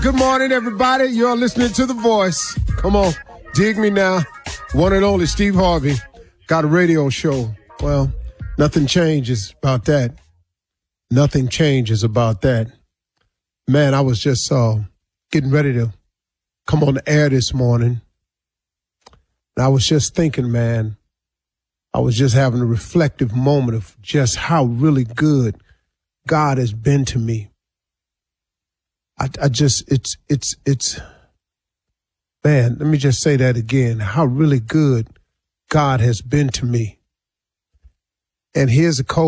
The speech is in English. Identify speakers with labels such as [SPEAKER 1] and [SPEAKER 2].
[SPEAKER 1] Good morning, everybody. You're listening to The Voice. Come on, dig me now. One and only Steve Harvey. Got a radio show. Well, nothing changes about that. Nothing changes about that. Man, I was just getting ready to come on the air this morning. And I was just thinking, man, I was just having a reflective moment of just how really good God has been to me. Man, let me just say that again, how really good God has been to me. And here's a code.